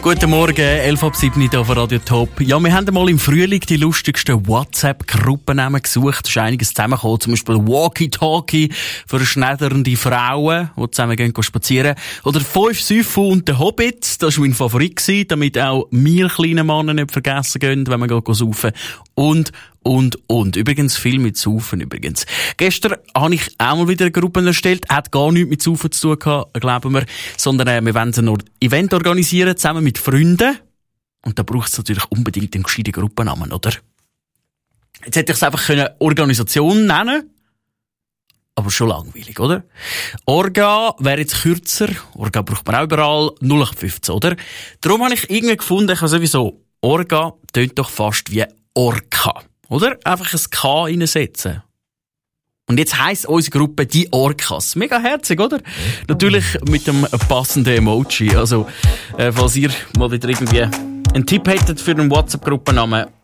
Guten Morgen, 11:07 hier auf Radio Top. Ja, wir haben mal im Frühling die lustigsten WhatsApp-Gruppennamen gesucht. Es ist einiges zusammengekommen. Zum Beispiel Walkie-Talkie für schnellernde Frauen, die zusammen gehen spazieren. Oder 5 Süffu und der Hobbit. Das war mein Favorit gewesen, damit auch wir kleinen Männer nicht vergessen gehen, wenn wir gehen saufen. Und. Übrigens viel mit Saufen übrigens. Gestern habe ich auch mal wieder eine Gruppe erstellt. Hat gar nichts mit Saufen zu tun gehabt, glauben wir. Sondern wir wollen ein Event organisieren, zusammen mit Freunden. Und da braucht es natürlich unbedingt einen gescheiten Gruppennamen, oder? Jetzt hätte ich es einfach Organisation nennen. Aber schon langweilig, oder? Orga wäre jetzt kürzer. Orga braucht man auch überall. 0815, oder? Darum habe ich irgendwie gefunden, ich habe sowieso Orga tönt doch fast wie Orca. Oder? Einfach ein K reinsetzen. Und jetzt heisst unsere Gruppe die Orcas. Mega herzig, oder? Natürlich mit dem passenden Emoji. Also, falls ihr mal wieder irgendwie einen Tipp hättet für einen WhatsApp-Gruppennamen,